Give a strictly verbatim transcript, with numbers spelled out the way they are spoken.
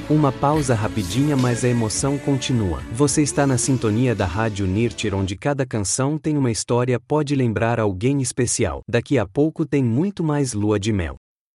Uma pausa rapidinha, mas a emoção continua. Você está na sintonia da Rádio Nirtir, onde cada canção tem uma história, pode lembrar alguém especial. Daqui a pouco tem muito mais Lua de Mel.